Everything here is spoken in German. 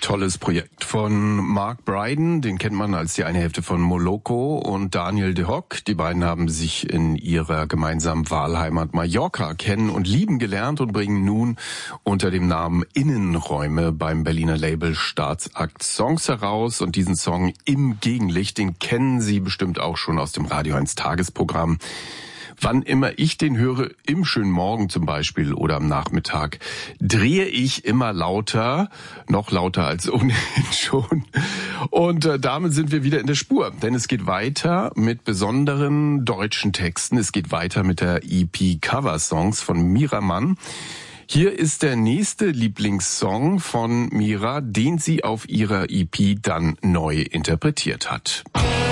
Tolles Projekt von Mark Brydon, den kennt man als die eine Hälfte von Moloko, und Daniel de Hock. Die beiden haben sich in ihrer gemeinsamen Wahlheimat Mallorca kennen und lieben gelernt und bringen nun unter dem Namen Innenräume beim Berliner Label Staatsakt Songs heraus. Und diesen Song Im Gegenlicht, den kennen Sie bestimmt auch schon aus dem Radio 1 Tagesprogramm. Wann immer ich den höre, im schönen Morgen zum Beispiel oder am Nachmittag, drehe ich immer lauter, noch lauter als ohnehin schon. Und damit sind wir wieder in der Spur, denn es geht weiter mit besonderen deutschen Texten. Es geht weiter mit der EP Cover Songs von Mira Mann. Hier ist der nächste Lieblingssong von Mira, den sie auf ihrer EP dann neu interpretiert hat.